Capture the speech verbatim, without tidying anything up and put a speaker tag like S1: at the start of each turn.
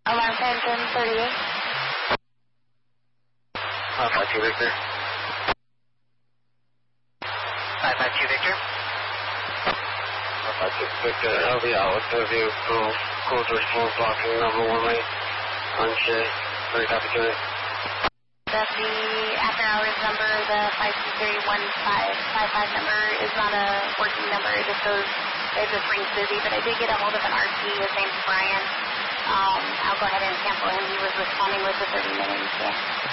S1: Alarm ten ten thirty-eight.
S2: Uh, five two Victor.
S3: five five two Victor.
S2: Uh, five two Victor, L V out with the vehicle, closure four blocking number one lane on J. Very copy to it.
S1: That's the after hours number, the five two three one five five five number is not a working number. It just goes, it just rings busy. But I did get a hold of an R T. His name's Brian. Um, I'll go ahead and cancel him. He was responding with the thirty minute E T A.